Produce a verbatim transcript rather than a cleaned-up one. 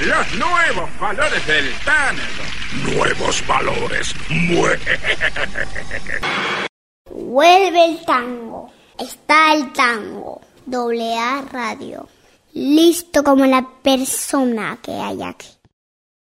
Los nuevos valores del tango. Nuevos valores. Vuelve el tango. Está el tango. Doble A Radio. Listo como la persona que hay aquí.